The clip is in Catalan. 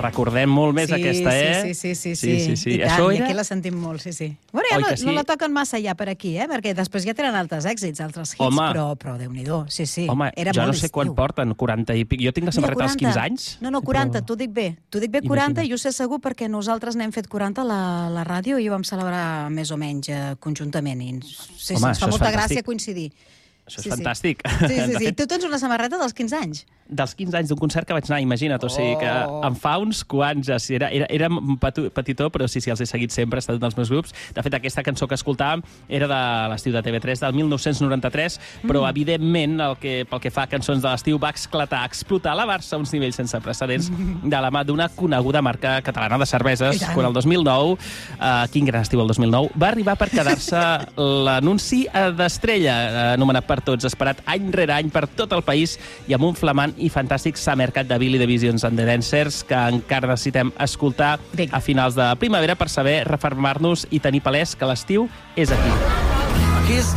recordem molt més aquesta, Sí. I tant, i aquí la sentim molt, sí. Bueno, ja no la toquen massa ja per aquí, perquè després ja tenen altres èxits, altres hits, però Déu-n'hi-do, sí. Home, jo no sé quan porten, 40 i pic. Jo tinc la samarreta als 15 anys. No, 40, t'ho dic bé. T'ho dic bé 40, i ho sé segur perquè nosaltres n'hem fet 40 a la ràdio i ho vam celebrar més o menys conjuntament. Sí, ens fa molta gràcia coincidir. Això és fantàstic. Sí. Tu tens una samarreta dels 15 anys? Dels 15 anys d'un concert que vaig anar, imagina't. O sigui que em fa uns quants... Era petitó, però sí, els he seguit sempre, ha estat un dels meus grups. De fet, aquesta cançó que escoltàvem era de l'estiu de TV3 del 1993, però, evidentment, pel que fa a cançons de l'estiu, va explotar a la Barça a uns nivells sense precedents de la mà d'una coneguda marca catalana de cerveses, quan el 2009, quin gran estiu el 2009, va arribar per quedar-se l'anunci d'Estrella, anomenat per tots, esperat any rere any per tot el país i amb un flamant i fantàstic Summer Cat de Billy the Visions and the Dancers que encara necessitem escoltar a finals de primavera per saber refermar-nos i tenir palès que l'estiu és aquí.